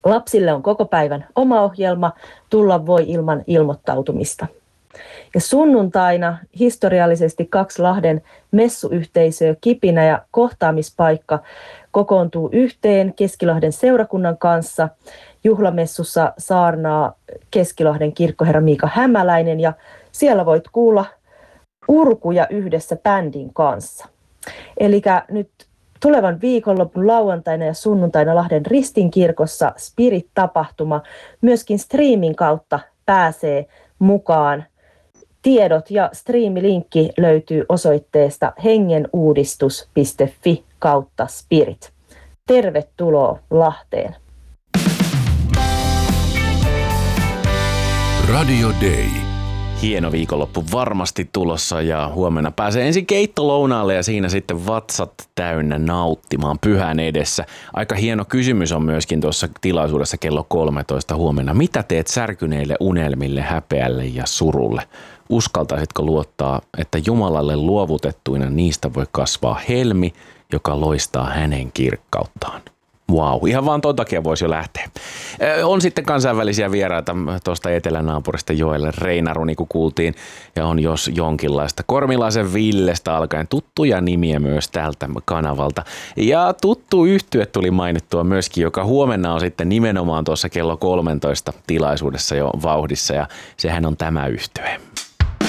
Lapsille on koko päivän oma ohjelma, tulla voi ilman ilmoittautumista. Ja sunnuntaina historiallisesti 2 Lahden messuyhteisöä, kipinä ja kohtaamispaikka kokoontuu yhteen Keskilahden seurakunnan kanssa. Juhlamessussa saarnaa Keskilahden kirkkoherra Miika Hämäläinen ja siellä voit kuulla urkuja yhdessä bändin kanssa. Eli nyt tulevan viikonlopun lauantaina ja sunnuntaina Lahden Ristinkirkossa Spirit-tapahtuma. Myöskin striimin kautta pääsee mukaan. Tiedot ja striimilinkki löytyy osoitteesta hengenuudistus.fi/Spirit. Tervetuloa Lahteen. Radio Day. Hieno viikonloppu varmasti tulossa ja huomenna pääsee ensin keittolounalle ja siinä sitten vatsat täynnä nauttimaan pyhän edessä. Aika hieno kysymys on myöskin tuossa tilaisuudessa kello 13 huomenna. Mitä teet särkyneille unelmille, häpeälle ja surulle? Uskaltaisitko luottaa, että Jumalalle luovutettuina niistä voi kasvaa helmi, joka loistaa hänen kirkkauttaan? Wow, ihan vaan ton takia voisi jo lähteä. On sitten kansainvälisiä vieraita tuosta etelänaapurista Joelle Reinaru, niin kuin kuultiin, ja on jos jonkinlaista Kormilaisen Villestä alkaen tuttuja nimiä myös tältä kanavalta. Ja tuttu yhtye tuli mainittua myöskin, joka huomenna on sitten nimenomaan tuossa kello 13 tilaisuudessa jo vauhdissa, ja sehän on tämä yhtye.